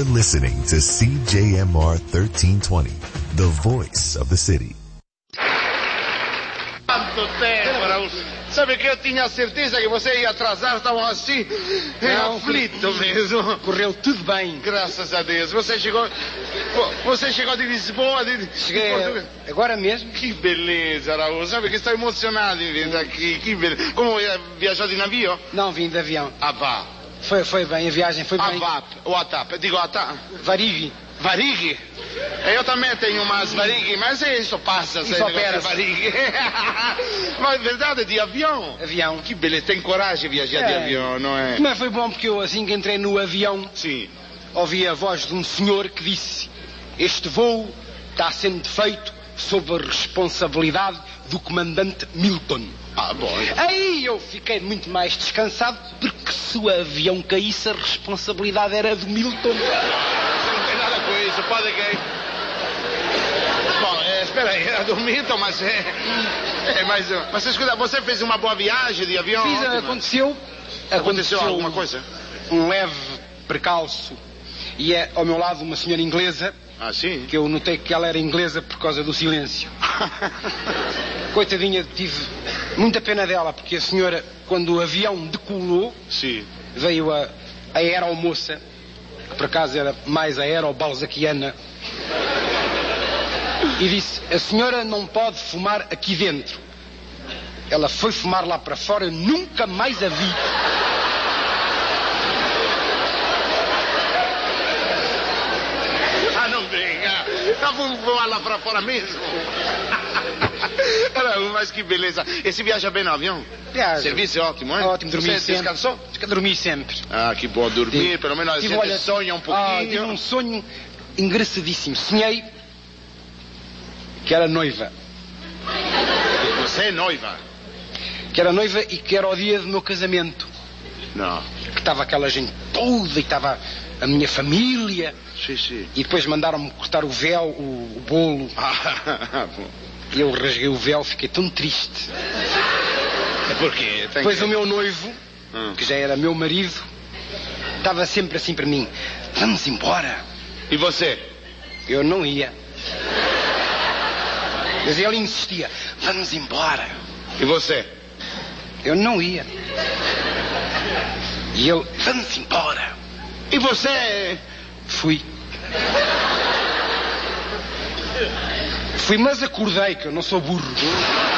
You're listening to CJMR 1320, the voice of the city. Quanto tempo, Raul. Sabe que eu tinha certeza que você ia atrasar, estavam assim, aflito mesmo. Correu tudo bem. Graças a Deus. Você chegou de Lisboa? Cheguei agora mesmo. Que beleza, Raul. Sabe que estou emocionado em vir daqui. Que beleza. Como viajou de navio? Não, vim de avião. Ah, vá. Foi bem, a viagem foi bem. AVAP, ou ATAP. Digo ATAP. Varig. Varig? Eu também tenho umas varig, mas isso passa. Isso opera. Varig. Mas é verdade, de avião. Avião. Que beleza, tem coragem de viajar de avião, não é? Mas foi bom porque eu, assim que entrei no avião, sim, ouvi a voz de um senhor que disse: este voo está sendo feito sob a responsabilidade do comandante Milton. Ah, bom. Aí eu fiquei muito mais descansado, porque se o avião caísse, a responsabilidade era do Milton. Não tem nada com isso, pode que... Bom, espera aí, era do Milton, mas mas escuta, você fez uma boa viagem de avião? Fiz, aconteceu alguma coisa? Um leve percalço. E é ao meu lado uma senhora inglesa. Ah, sim? Que eu notei que ela era inglesa por causa do silêncio. Coitadinha, tive muita pena dela, porque a senhora, quando o avião decolou, sim, veio a aeromoça, que por acaso era mais aerobalzaquiana, e disse: a senhora não pode fumar aqui dentro. Ela foi fumar lá para fora, nunca mais a vi. Vamos voar lá pra fora mesmo. Mas que beleza. E se viaja bem no avião? Viaja. Serviço é ótimo, hein? Ótimo, dormi sempre. Você descansou? Dormi sempre. Ah, que bom dormir. Pelo menos tive, a gente sonha um pouquinho. Tive um sonho engraçadíssimo. Sonhei que era noiva. Você é noiva? Que era noiva e que era o dia do meu casamento. Não. Que estava aquela gente toda e estava a minha família. Sim, sim. E depois mandaram-me cortar o véu, o bolo. E eu rasguei o véu, fiquei tão triste. Por quê? Depois o meu noivo, que já era meu marido, estava sempre assim para mim: vamos embora. E você? Eu não ia. Mas ele insistia: vamos embora. E você? Eu não ia. E ele: vamos embora. E você? Fui, mas acordei, que eu não sou burro.